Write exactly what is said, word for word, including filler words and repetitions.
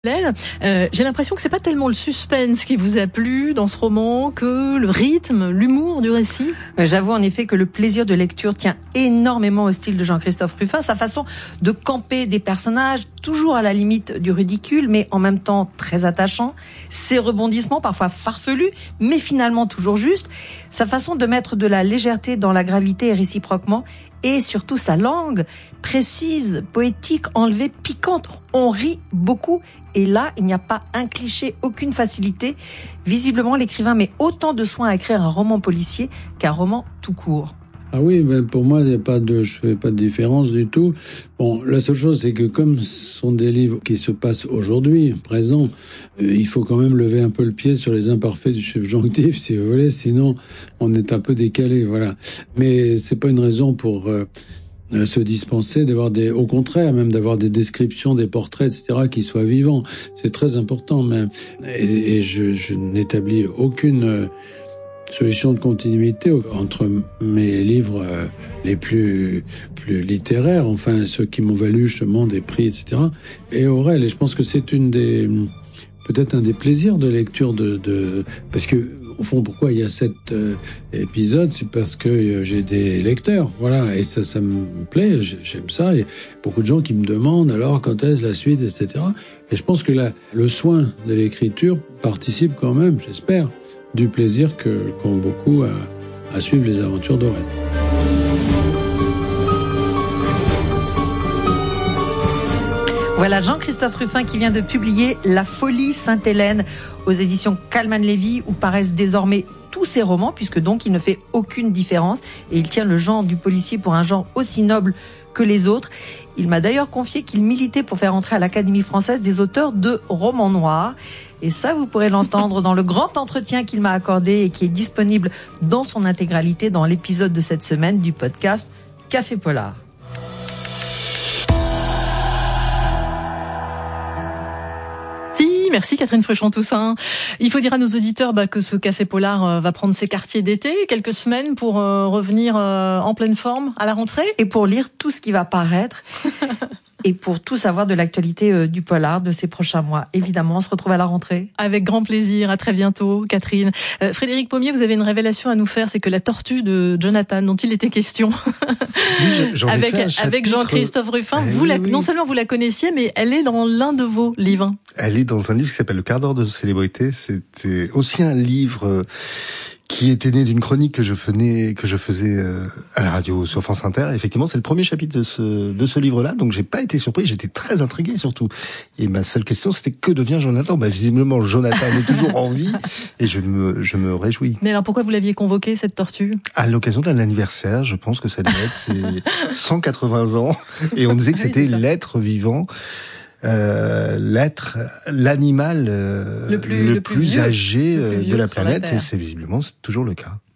Euh, j'ai l'impression que c'est pas tellement le suspense qui vous a plu dans ce roman que le rythme, l'humour du récit. J'avoue en effet que le plaisir de lecture tient énormément au style de Jean-Christophe Rufin, sa façon de camper des personnages toujours à la limite du ridicule, mais en même temps très attachant, ses rebondissements parfois farfelus, mais finalement toujours justes, sa façon de mettre de la légèreté dans la gravité et réciproquement, et surtout sa langue, précise, poétique, enlevée, piquante. On rit beaucoup, et là, il n'y a pas un cliché, aucune facilité. Visiblement, l'écrivain met autant de soin à écrire un roman policier qu'un roman tout court. Ah oui, ben pour moi, il y a pas de, je fais pas de différence du tout. Bon, la seule chose, c'est que comme ce sont des livres qui se passent aujourd'hui, présent, euh, il faut quand même lever un peu le pied sur les imparfaits du subjonctif, si vous voulez, sinon on est un peu décalé, voilà. Mais c'est pas une raison pour euh, se dispenser d'avoir des, au contraire, même d'avoir des descriptions, des portraits, et cetera, qui soient vivants. C'est très important, même. Et, et je, je n'établis aucune euh, solution de continuité entre mes livres euh, les plus plus littéraires, enfin ceux qui m'ont valu justement des prix, et cetera, et Aurel. Et je pense que c'est une des peut-être un des plaisirs de lecture de, de parce que au fond, pourquoi il y a cet euh, épisode, c'est parce que euh, j'ai des lecteurs, voilà, et ça, ça me plaît, j'aime ça. Il y a beaucoup de gens qui me demandent alors quand est-ce la suite, et cetera. Et je pense que la, le soin de l'écriture participe quand même, j'espère, du plaisir que qu'ont beaucoup à, à suivre les aventures d'Aurel. Voilà Jean-Christophe Rufin qui vient de publier La Folie Sainte-Hélène aux éditions Calman-Lévy, où paraissent désormais tous ses romans, puisque donc il ne fait aucune différence et il tient le genre du policier pour un genre aussi noble que les autres. Il m'a d'ailleurs confié qu'il militait pour faire entrer à l'Académie française des auteurs de romans noirs. Et ça, vous pourrez l'entendre dans le grand entretien qu'il m'a accordé et qui est disponible dans son intégralité dans l'épisode de cette semaine du podcast Café Polar. Merci Catherine Fruchon-Toussaint. Il faut dire à nos auditeurs bah, que ce Café Polar euh, va prendre ses quartiers d'été, quelques semaines pour euh, revenir euh, en pleine forme à la rentrée. Et pour lire tout ce qui va paraître et pour tout savoir de l'actualité euh, du polar de ces prochains mois. Évidemment, on se retrouve à la rentrée. Avec grand plaisir. À très bientôt, Catherine. Euh, Frédéric Pommier, vous avez une révélation à nous faire, c'est que la tortue de Jonathan, dont il était question, oui, j'en ai avec, fait un chapitre... avec Jean-Christophe Rufin, eh vous oui, la, oui. non seulement vous la connaissiez, mais elle est dans l'un de vos livres. Elle est dans un livre qui s'appelle Le quart d'heure de célébrité. C'était aussi un livre qui était né d'une chronique que je faisais, que je faisais à la radio sur France Inter. Et effectivement, c'est le premier chapitre de ce, de ce livre-là. Donc, j'ai pas été surpris. J'étais très intrigué, surtout. Et ma seule question, c'était que devient Jonathan? Bah, visiblement, Jonathan est toujours en vie. Et je me, je me réjouis. Mais alors, pourquoi vous l'aviez convoqué, cette tortue? À l'occasion d'un anniversaire. Je pense que ça devait être ses cent quatre-vingts ans. Et on disait que c'était oui, l'être vivant. Euh, l'être, l'animal euh, le plus, le le plus, plus âgé le plus de la planète, la et c'est visiblement c'est toujours le cas.